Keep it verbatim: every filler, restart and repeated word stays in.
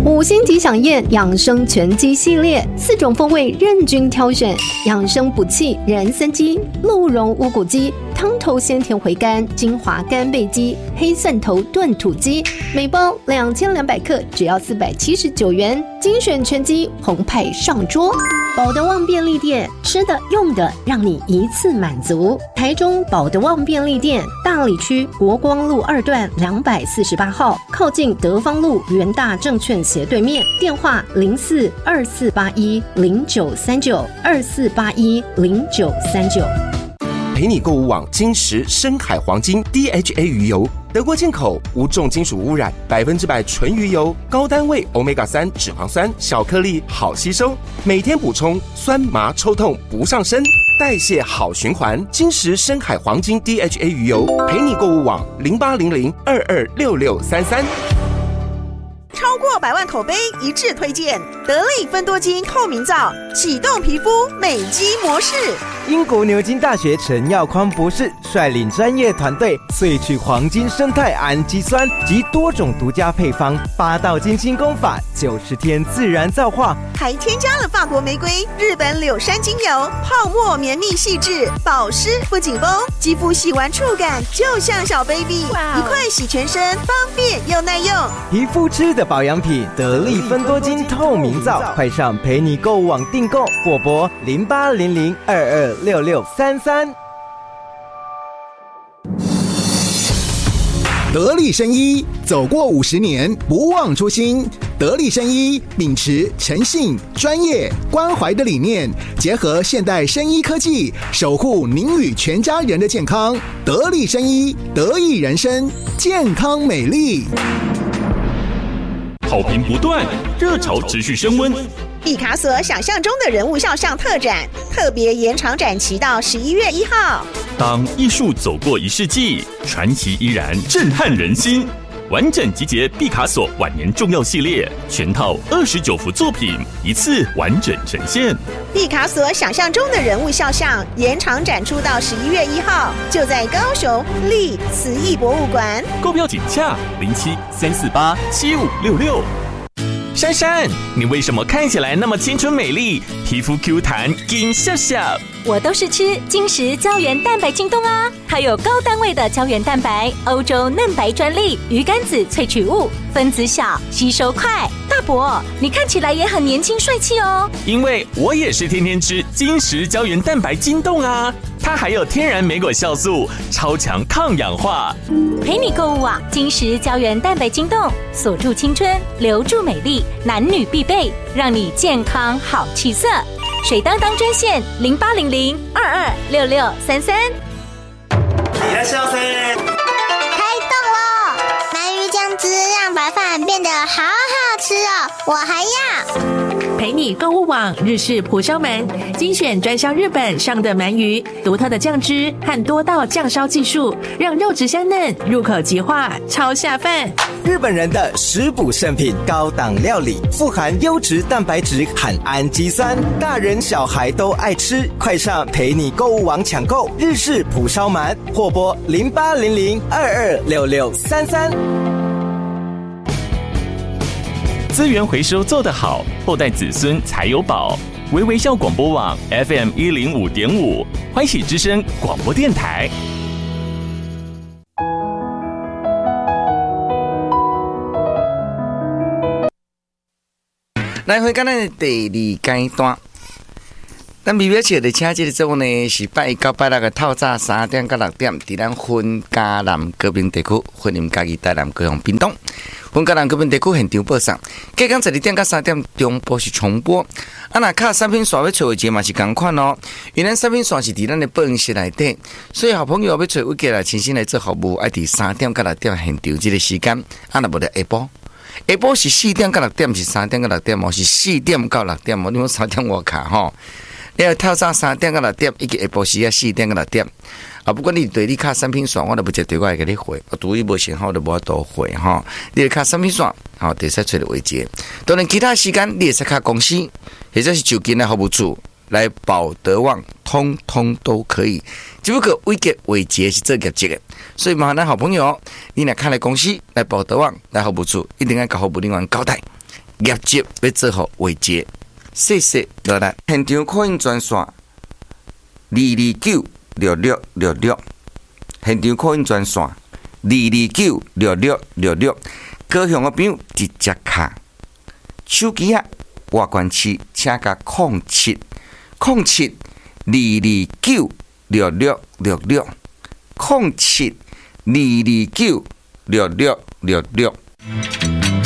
五星级飨宴养生全鸡系列，四种风味任君挑选，养生补气人参鸡、鹿茸乌骨鸡、汤头鲜甜回甘精华干贝鸡、黑蒜头炖土鸡，每包两千两百克，只要四百七十九元，精选全鸡澎湃上桌。保德旺便利店，吃的用的让你一次满足。台中保德旺便利店大里区国光路二段两百四十八号，靠近德芳路元大证券斜对面，电话零四二四八一零九三九二四八一零九三九。 陪你购物网金石深海黄金 D H A 鱼油，德国进口，无重金属污染，百分之百纯鱼油，高单位 欧米伽三 脂肪酸，小颗粒好吸收，每天补充，酸麻抽痛不上身，代谢好循环。金石深海黄金 D H A 鱼油，陪你购物网零八零零二二六六三三。 超过百万口碑一致推荐得力芬多精透明皂，启动皮肤美肌模式。 英国牛津大学陈耀匡博士率领专业团队萃取黄金生态氨基酸及多种独家配方，八道金清功法，九十天自然皂化， 还添加了法国玫瑰、日本柳杉精油，泡沫绵密细致，保湿不紧绷，肌肤洗完触感就像小 baby， 一块洗全身，方便又耐用。 皮肤吃的保养品，得力芬多精透明皂，快上陪你购物网订购，或拨零八零零二二六六三三。 得力生医走过五十年，不忘初心。得力生医秉持诚信、专业、关怀的理念，结合现代生医科技，守护您与全家人的健康。得力生医，得益人生，健康美丽。 好评不断，热潮持续升温。 毕卡索想象中的人物肖像特展，特别延长展期到十一月一号。 当艺术走过一世纪，传奇依然震撼人心。完整集结毕卡索晚年重要系列，全套二十九幅作品，一次完整呈现。 毕卡索想象中的人物肖像延长展出到十一月一号，就在高雄立慈艺博物馆。 购票请洽零七三四八七五六六。珊珊，你为什么看起来那么青春美丽，皮肤 Q 弹，金笑笑？ 我都是吃金石胶原蛋白晶冻啊，它有高单位的胶原蛋白，欧洲嫩白专利，鱼肝子萃取物，分子小，吸收快。大伯，你看起来也很年轻帅气哦。 因为我也是天天吃金石胶原蛋白晶冻啊，它还有天然莓果酵素，超强抗氧化。 陪你购物网金石胶原蛋白晶冻，锁住青春，留住美丽，男女必备，让你健康好气色。水当当专线零八零零二二六六三三。 いらっしゃいませ。 开动了！鳗鱼酱汁让白饭变得好好吃哦，我还要。 陪你购物网日式蒲烧鳗，精选专销日本上的鳗鱼，独特的酱汁和多道酱烧技术，让肉质香嫩，入口即化，超下饭。 日本人的食补圣品，高档料理，富含优质蛋白质和氨基酸，大人小孩都爱吃。快上陪你购物网抢购日式蒲烧鳗，或拨零八零零二二六六三三。 资源回收做得好，后代子孙才有宝。微微笑广播网 F M 一零五点五，欢喜之声广播电台。 来回咱的第二阶段，咱微微笑的请这个节目呢是拜一到拜六的透早三点到六点，伫咱分嘉南高屏地区、分林嘉义、台南、高雄、屏东。分嘉南高屏地区现场播送，隔天十二点到三点中播是重播。啊，那卡产品线要找的节嘛是同款哦，因为咱产品线是伫咱的播音室内底，所以好朋友要找伟杰来亲身来做服务，爱伫三点到六点现场这个时间，啊，那无得下晡。下晡是四点到六点，是三点到六点哦，是四点到六点哦，你讲三点我卡吼。你要透早三点到六点，以及下晡时啊四点到六点。啊，不管你对你卡产品线，我都不接对我会给你回。我对伊无信号就无多回哈。你要卡产品线，好，得使找到伟杰。当然其他时间你也使卡公司，或者是就近的服务处来保德旺，通通都可以。只不过伟杰伟杰是做业绩的，所以麻烦咱好朋友，你来看来公司来保德旺来服务处，一定要甲服务人员交代。 业绩要做好维持。谢谢落来，现场扩音专线二二九六六六六，现场扩音专线二二九六六六六，高雄的朋友直接卡手机啊，外关市请甲零七零七二二九六六六六零七二二九六六六六。